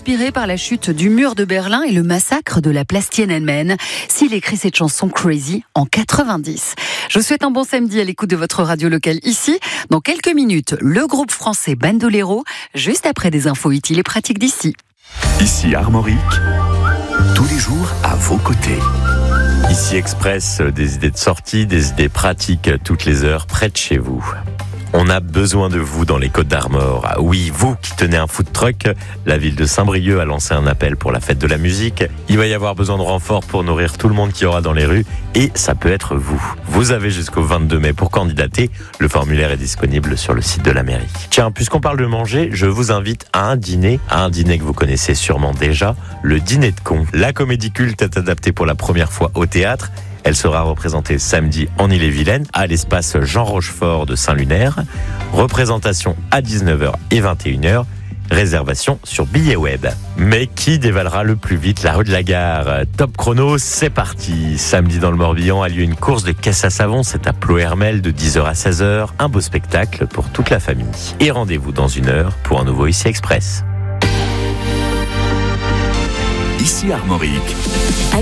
inspiré par la chute du mur de Berlin et le massacre de la place Tiananmen. S'il écrit cette chanson Crazy en 90. Je vous souhaite un bon samedi à l'écoute de votre radio locale ici. Dans quelques minutes, le groupe français Bandolero, juste après des infos utiles et pratiques d'ici. Ici Armorique, tous les jours à vos côtés. Ici Express, des idées de sortie, des idées pratiques toutes les heures près de chez vous. On a besoin de vous dans les Côtes d'Armor. Oui, vous qui tenez un food truck, la ville de Saint-Brieuc a lancé un appel pour la fête de la musique. Il va y avoir besoin de renforts pour nourrir tout le monde qui aura dans les rues et ça peut être vous. Vous avez jusqu'au 22 mai pour candidater. Le formulaire est disponible sur le site de la mairie. Tiens, puisqu'on parle de manger, je vous invite à un dîner que vous connaissez sûrement déjà, le dîner de cons. La comédie culte est adaptée pour la première fois au théâtre. Elle sera représentée samedi en Ille-et-Vilaine à l'espace Jean Rochefort de Saint-Lunaire. Représentation à 19h et 21h. Réservation sur billets web. Mais qui dévalera le plus vite la rue de la Gare? Top chrono, c'est parti. Samedi dans le Morbihan a lieu une course de caisse à savon. C'est à Plohermel de 10h à 16h. Un beau spectacle pour toute la famille. Et rendez-vous dans 1 heure pour un nouveau Ici Express. Ici Armorique.